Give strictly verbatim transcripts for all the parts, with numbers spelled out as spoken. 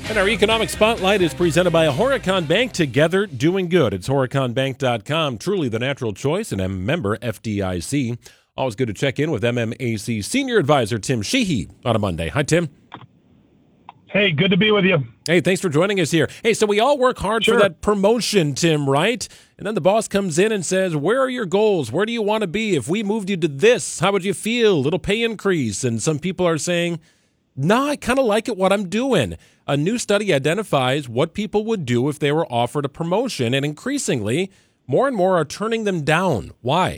And our economic spotlight is presented by Horicon Bank. Together, doing good. It's horicon bank dot com. Truly the natural choice, and a member F D I C. Always good to check in with M M A C Senior Advisor Tim Sheehy on a Monday. Hi, Tim. Hey, good to be with you. Hey, thanks for joining us here. Hey, so we all work hard Sure. for that promotion, Tim, right? And then the boss comes in and says, where are your goals? Where do you want to be? If we moved you to this, how would you feel? Little pay increase. And some people are saying, no, I kind of like it what I'm doing. A new study identifies what people would do if they were offered a promotion, and increasingly, more and more are turning them down. Why?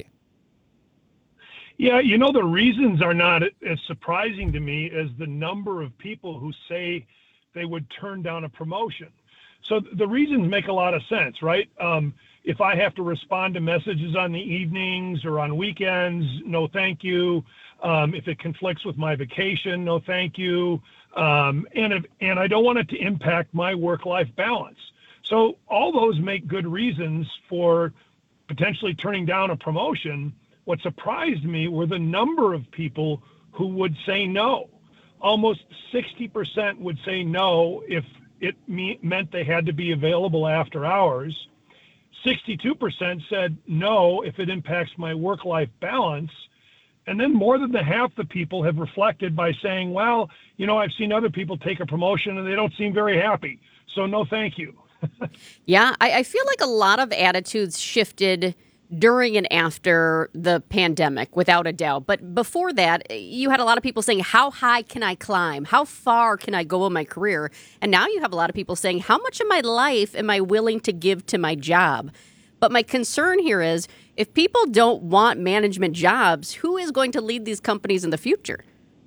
Yeah, you know, the reasons are not as surprising to me as the number of people who say they would turn down a promotion. So the reasons make a lot of sense, right? Um, if I have to respond to messages on the evenings or on weekends, no thank you. Um, if it conflicts with my vacation, no thank you. Um, and, if, and I don't want it to impact my work-life balance. So all those make good reasons for potentially turning down a promotion. What surprised me were the number of people who would say no. Almost sixty percent would say no if it me- meant they had to be available after hours. sixty-two percent said no if it impacts my work-life balance. And then more than the half the people have reflected by saying, well, you know, I've seen other people take a promotion and they don't seem very happy. So no, thank you. Yeah, I, I feel like a lot of attitudes shifted during and after the pandemic, without a doubt. But before that, you had a lot of people saying, how high can I climb? How far can I go in my career? And now you have a lot of people saying, how much of my life am I willing to give to my job? But my concern here is, if people don't want management jobs, who is going to lead these companies in the future?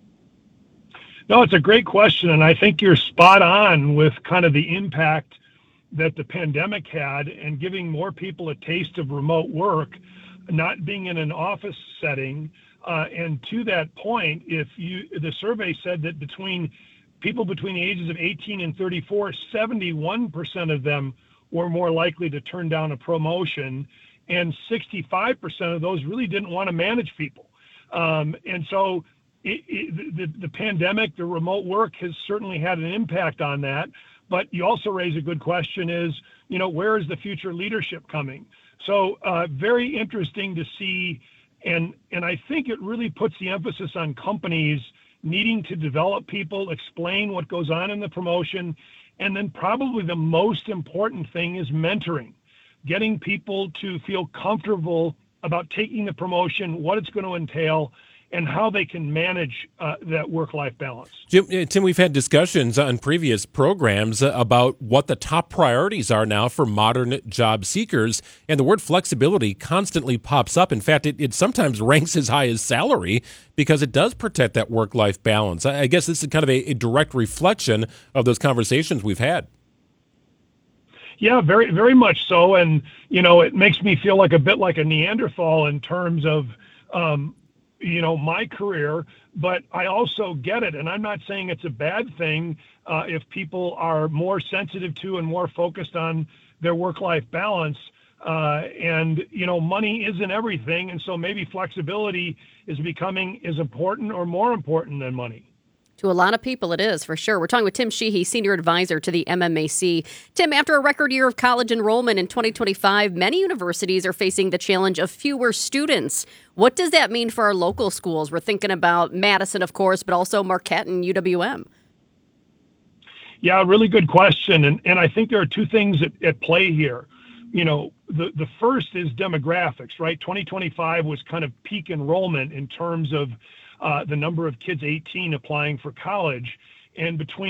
No, it's a great question. And I think you're spot on with kind of the impact that the pandemic had and giving more people a taste of remote work, not being in an office setting. Uh, and to that point, if you, the survey said that between people between the ages of eighteen and thirty-four, seventy-one percent of them were more likely to turn down a promotion, and sixty-five percent of those really didn't want to manage people. Um, and so it, it, the, the pandemic, the remote work has certainly had an impact on that. But you also raise a good question is, you know, where is the future leadership coming? So uh, very interesting to see. And, and I think it really puts the emphasis on companies needing to develop people, explain what goes on in the promotion. And then probably the most important thing is mentoring, getting people to feel comfortable about taking the promotion, what it's going to entail, and how they can manage uh, that work-life balance. Jim, uh, Tim, we've had discussions on previous programs uh, about what the top priorities are now for modern job seekers, and the word flexibility constantly pops up. In fact, it, it sometimes ranks as high as salary because it does protect that work-life balance. I, I guess this is kind of a, a direct reflection of those conversations we've had. Yeah, very, very much so. And, you know, it makes me feel like a bit like a Neanderthal in terms of, um, you know, my career, but I also get it. And I'm not saying it's a bad thing uh, if people are more sensitive to and more focused on their work-life balance. Uh, and, you know, money isn't everything. And so maybe flexibility is becoming as important or more important than money. To a lot of people, it is, for sure. We're talking with Tim Sheehy, Senior Advisor to the M M A C. Tim, after a record year of college enrollment in twenty twenty-five, many universities are facing the challenge of fewer students. What does that mean for our local schools? We're thinking about Madison, of course, but also Marquette and U W M. Yeah, really good question. And and I think there are two things at, at play here. You know, the, the first is demographics, right? twenty twenty-five was kind of peak enrollment in terms of uh, the number of kids eighteen applying for college. And between